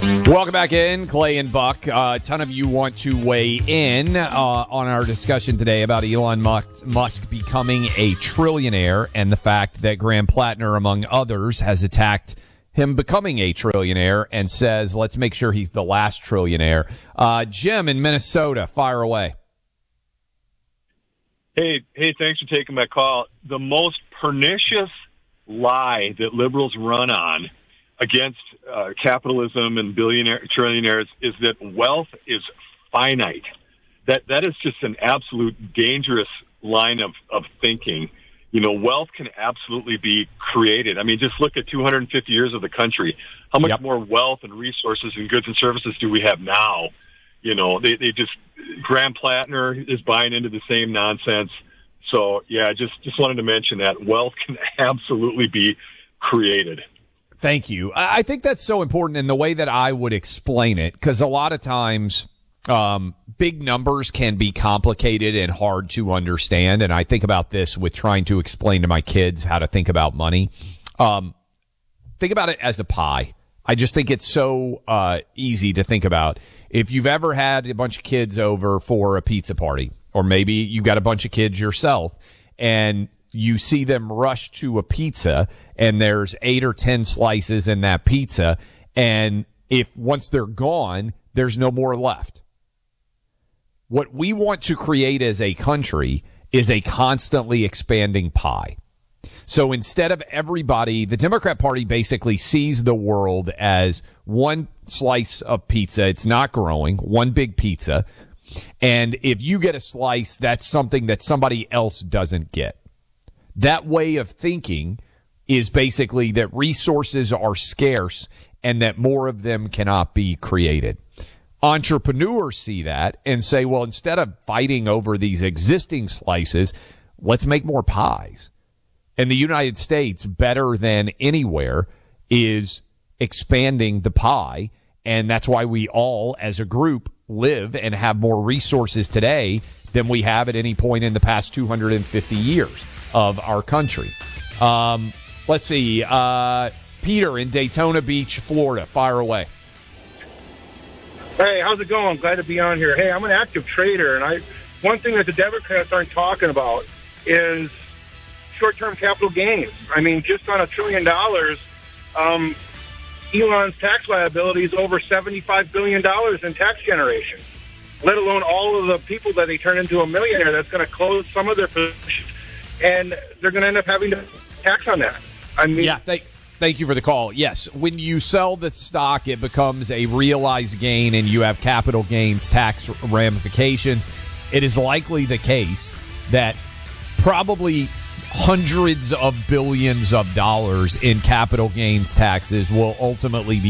Welcome back in, Clay and Buck. A ton of you want to weigh in on our discussion today about Elon Musk becoming a trillionaire and the fact that Graham Plattner, among others, has attacked him becoming a trillionaire and says, let's make sure he's the last trillionaire. Jim in Minnesota, fire away. Hey, thanks for taking my call. The most pernicious lie that liberals run on against capitalism and trillionaires is that wealth is finite. That is just an absolute dangerous line of thinking. You know, wealth can absolutely be created. I mean, just look at 250 years of the country. How much more wealth and resources and goods and services do we have now? You know, they just, Graham Plattner is buying into the same nonsense. So, yeah, just wanted to mention that wealth can absolutely be created. Thank you. I think that's so important in the way that I would explain it, because a lot of times big numbers can be complicated and hard to understand. And I think about this with trying to explain to my kids how to think about money. Think about it as a pie. I just think it's so easy to think about. If you've ever had a bunch of kids over for a pizza party, or maybe you got a bunch of kids yourself, and you see them rush to a pizza and there's 8 or 10 slices in that pizza. And if once they're gone, there's no more left. What we want to create as a country is a constantly expanding pie. So instead of everybody, the Democrat Party basically sees the world as one slice of pizza. It's not growing, one big pizza. And if you get a slice, that's something that somebody else doesn't get. That way of thinking is basically that resources are scarce and that more of them cannot be created. Entrepreneurs see that and say, well, instead of fighting over these existing slices, let's make more pies. And the United States, better than anywhere, is expanding the pie. And that's why we all, as a group, live and have more resources today than we have at any point in the past 250 years of our country. Let's see. Peter in Daytona Beach, Florida. Fire away. Hey, how's it going? Glad to be on here. Hey, I'm an active trader, and one thing that the Democrats aren't talking about is short-term capital gains. I mean, just on $1 trillion, Elon's tax liability is over $75 billion in tax generation, let alone all of the people that they turn into a millionaire. That's going to close some of their positions, and they're going to end up having to tax on that. I mean, yeah, thank you for the call. Yes, when you sell the stock, it becomes a realized gain, and you have capital gains tax ramifications. It is likely the case that probably hundreds of billions of dollars in capital gains taxes will ultimately be